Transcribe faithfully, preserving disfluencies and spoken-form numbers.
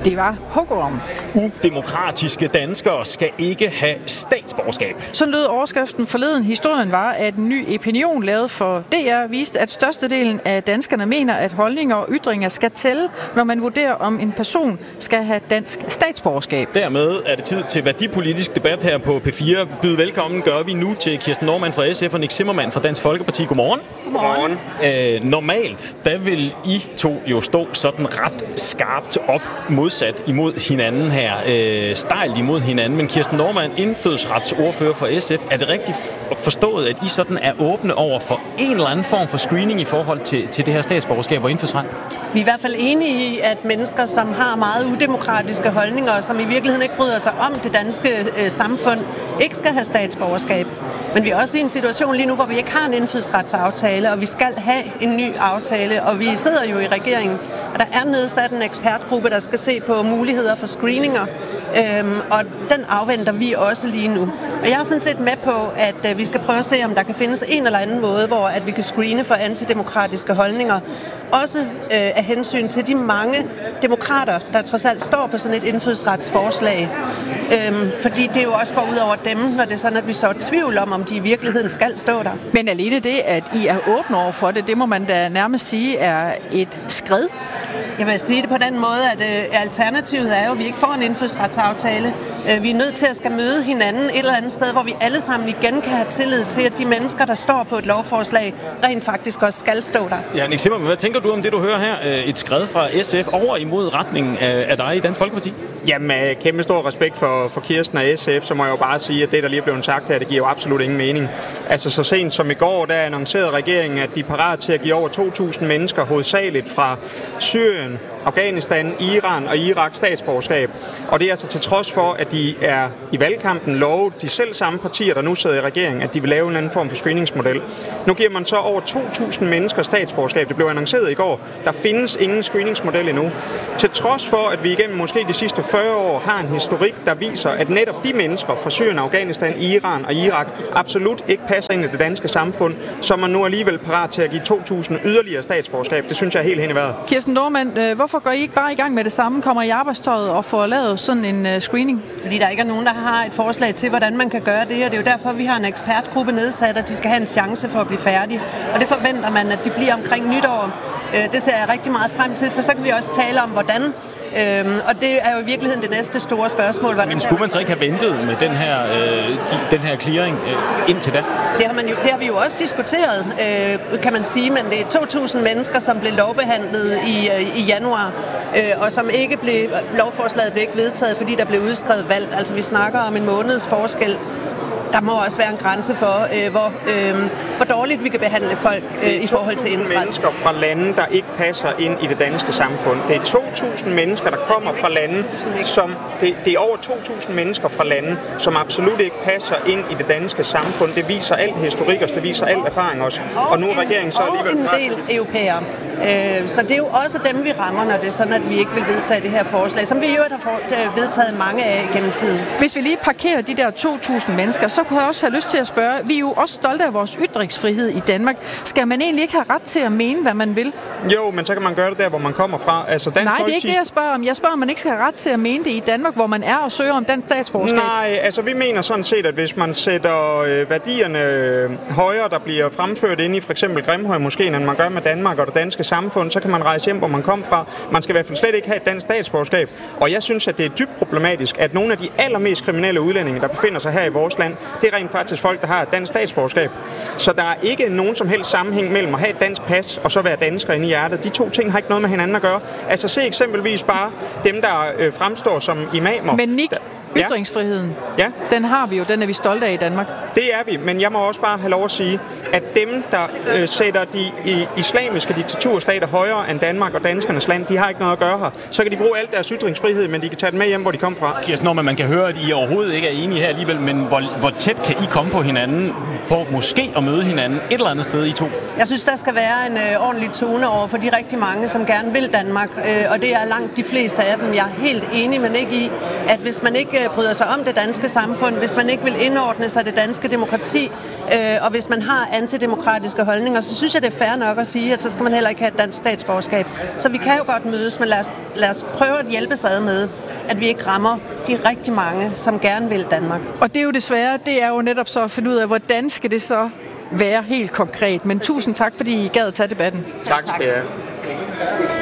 Det var hugorm. Udemokratiske danskere skal ikke have statsborgerskab. Så lød overskriften forleden. Historien var, at en ny opinion lavet for D R viste, at størstedelen af danskerne mener, at holdninger og ytringer skal tælle, når man vurderer, om en person skal have dansk statsborgerskab. Dermed er det tid til værdipolitisk debat her på P fire. Byd velkommen gør vi nu til Kirsten Normann fra S F og Nick Zimmermann fra Dansk Folkeparti. Godmorgen. Godmorgen. Øh, normalt, der vil I to jo stå sådan ret skarpt op modsat imod hinanden her. Øh, stejlt imod hinanden. Men Kirsten Normann, indfødsretsordfører for S F, er det rigtigt forstået, at I sådan er åbne over for en eller anden form for screening i forhold til, til det her statsborgerskab og indfødsret? Vi er i hvert fald enige i, at mennesker, som har meget udemokratiske holdninger, og som i virkeligheden ikke bryder sig om det danske øh, samfund, ikke skal have statsborgerskab. Men vi er også i en situation lige nu, hvor vi ikke har en indfødsretsaftale, og vi skal have en ny aftale, og vi sidder jo i regeringen, og der er nedsat en ekspertgruppe, der skal se på muligheder for screeninger, øhm, og den afventer vi også lige nu. Og jeg er sådan set med på, at øh, vi skal prøve at se, om der kan findes en eller anden måde, hvor at vi kan screene for antidemokratiske holdninger, også øh, af hensyn til de mange demokrater, der trods alt står på sådan et indfødsretsforslag. Øhm, fordi det jo også går ud over dem, når det er sådan, at vi så er tvivl om, om de i virkeligheden skal stå der. Men alene det, at I er åbne over for det, det må man da nærmest sige er et skred. Jeg vil sige det på den måde, at øh, alternativet er jo, at vi ikke får en indfødsretsaftale. Øh, vi er nødt til at skal møde hinanden et eller andet sted, hvor vi alle sammen igen kan have tillid til, at de mennesker, der står på et lovforslag, rent faktisk også skal stå der. Ja, Nick Zimmermann, hvad tænker du om det, du hører her? Et skred fra S F over imod retningen af, af dig i Dansk Folkeparti? Jamen, med kæmpe stor respekt for, for Kirsten og S F, så må jeg jo bare sige, at det, der lige er blevet sagt her, det giver jo absolut ingen mening. Altså, så sent som i går, der annoncerede regeringen, at de er parat til at give over to tusind mennesker, hovedsageligt fra Syrien, Afghanistan, Iran og Irak statsborgerskab. Og det er altså til trods for, at de er i valgkampen lovet de selv samme partier, der nu sidder i regeringen, at de vil lave en anden form for screeningsmodel. Nu giver man så over to tusind mennesker statsborgerskab. Det blev annonceret i går. Der findes ingen screeningsmodel endnu. Til trods for, at vi igennem måske de sidste fyrre år har en historik, der viser, at netop de mennesker fra Syrien, Afghanistan, Iran og Irak absolut ikke passer ind i det danske samfund, så er man nu alligevel parat til at give to tusind yderligere statsborgerskab. Det synes jeg er helt hen i vejret. Kirsten Normann, øh, hvorfor går I ikke bare i gang med det samme, kommer i arbejdstøjet og får lavet sådan en uh, screening? Fordi der ikke er nogen, der har et forslag til, hvordan man kan gøre det, og det er jo derfor, vi har en ekspertgruppe nedsat, og de skal have en chance for at blive færdige. Og det forventer man, at de bliver omkring nytår. Det ser jeg rigtig meget frem til, for så kan vi også tale om, hvordan. Øhm, og det er jo i virkeligheden det næste store spørgsmål. Men skulle man så ikke have ventet med den her, øh, de, den her clearing øh, indtil da? Det har, man jo, det har vi jo også diskuteret, øh, kan man sige, men det er to tusind mennesker, som blev lovbehandlet i, øh, i januar, øh, og som ikke blev, lovforslaget blev ikke vedtaget, fordi der blev udskrevet valg. Altså vi snakker om en måneds forskel. Der må også være en grænse for, øh, hvor, øh, hvor dårligt vi kan behandle folk øh, i forhold til indtræden. mennesker fra lande, der ikke passer ind i det danske samfund. Det er to tusind mennesker, der kommer fra lande, som det, det er over to tusind mennesker fra lande, som absolut ikke passer ind i det danske samfund. Det viser alt historik også, det viser alt erfaring også. Og, og nu er regeringen så alligevel og en del europæere. Øh, så det er jo også dem, vi rammer, når det er sådan, at vi ikke vil vedtage det her forslag, som vi jo har vedtaget mange af gennem tiden. Hvis vi lige parkerer de der to tusind mennesker, så kunne jeg også have lyst til at spørge, vi er jo også stolte af vores ytringsfrihed i Danmark. Skal man egentlig ikke have ret til at mene, hvad man vil? Jo, men så kan man gøre det der, hvor man kommer fra. Altså, Nej, det er ikke det, jeg spørger om. Jeg spørger, om man ikke skal have ret til at mene det i Danmark, hvor man er og søger om den statsborgerskab. Nej, altså vi mener sådan set, at hvis man sætter øh, værdierne øh, højere, der bliver fremført inde i for eksempel Grimhøjmoskeen, end man gør med Danmark og det danske samfund, så kan man rejse hjem, hvor man kom fra. Man skal i hvert fald slet ikke have et dansk statsborgerskab. Og jeg synes, at det er dybt problematisk, at nogle af de allermest kriminelle udlændinge, der befinder sig her i vores land, det er rent faktisk folk, der har et dansk statsborgerskab. Så der er ikke nogen som helst sammenhæng mellem at have et dansk pas og så være dansker inde i hjertet. De to ting har ikke noget med hinanden at gøre. Altså se eksempelvis bare dem, der øh, fremstår som imamer. Men Nick, ytringsfriheden, ja. Den har vi jo, den er vi stolte af i Danmark. Det er vi, men jeg må også bare have lov at sige, at dem, der øh, sætter de i, islamiske diktaturstater højere end Danmark og danskernes land, de har ikke noget at gøre her. Så kan de bruge alt deres ytringsfrihed, men de kan tage den med hjem, hvor de kom fra. Kirsten Normann, man kan høre, at I overhovedet ikke er enige her alligevel, men hvor, hvor tæt kan I komme på hinanden på måske at møde hinanden et eller andet sted i to? Jeg synes, der skal være en øh, ordentlig tone over for de rigtig mange, som gerne vil Danmark, øh, og det er langt de fleste af dem. Jeg er helt enig, men ikke i, at hvis man ikke øh, bryder sig om det danske samfund, hvis man ikke vil indordne sig det danske demokrati, Øh, og hvis man har antidemokratiske holdninger, så synes jeg, det er fair nok at sige, at så skal man heller ikke have et dansk statsborgerskab. Så vi kan jo godt mødes, men lad os, lad os prøve at hjælpe sig ad med, at vi ikke rammer de rigtig mange, som gerne vil Danmark. Og det er jo desværre, det er jo netop så at finde ud af, hvordan skal det så være helt konkret. Men tusind tak, fordi I gad at tage debatten. Tak skal I have.